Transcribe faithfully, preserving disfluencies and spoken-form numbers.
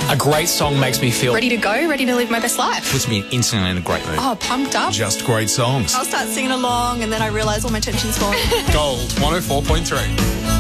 A great song makes me feel ready to go, ready to live my best life. Puts me instantly in a great mood. Oh, pumped up. Just great songs. I'll start singing along and then I realise all my tension's gone. Gold one oh four point three.